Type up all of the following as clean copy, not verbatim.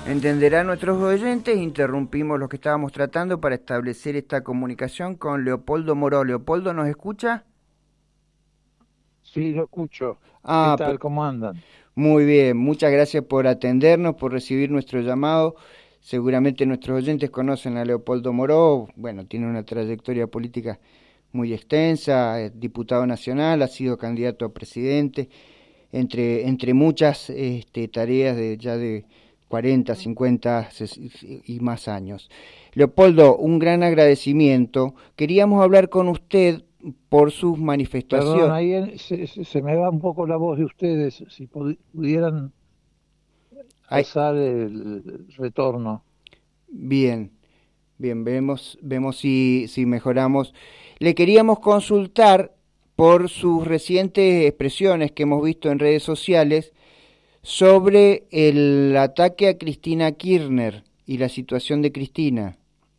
Entenderán nuestros oyentes, interrumpimos lo que estábamos tratando para establecer esta comunicación con Leopoldo Moró. Leopoldo, ¿nos escucha? Sí, lo escucho. ¿Qué Ah, tal? ¿Cómo andan? muy bien, muchas gracias por atendernos, por recibir nuestro llamado. Seguramente nuestros oyentes conocen a Leopoldo Moró, bueno, tiene una trayectoria política muy extensa, es diputado nacional, ha sido candidato a presidente, entre muchas tareas de 40, 50 y más años. Leopoldo, un gran agradecimiento. Queríamos hablar con usted por sus Perdón, manifestaciones. ahí se me va un poco la voz de ustedes. Si pudieran Ay, alzar el retorno. bien, bien, vemos si mejoramos. Le queríamos consultar por sus recientes expresiones que hemos visto en redes sociales sobre el ataque a Cristina Kirchner y la situación de Cristina.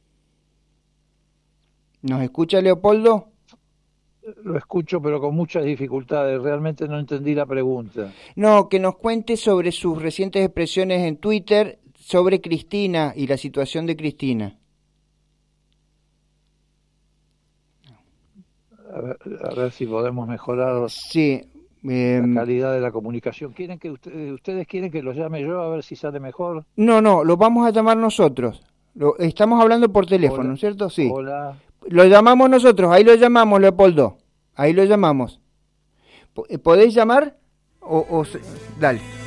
¿Nos escucha, Leopoldo? Lo escucho, pero con muchas dificultades. Realmente no entendí la pregunta. No, que nos cuente sobre sus recientes expresiones en Twitter sobre Cristina y la situación de Cristina. A ver si podemos mejorar Sí, la eh, calidad de la comunicación. ¿Quieren que ustedes quieren que los llame yo a ver si sale mejor? no, lo vamos a llamar nosotros. Estamos hablando por teléfono, ¿no Hola, es cierto? Sí. hola. Lo llamamos nosotros, ahí lo llamamos, Leopoldo. Ahí lo llamamos. ¿Podéis llamar? Dale.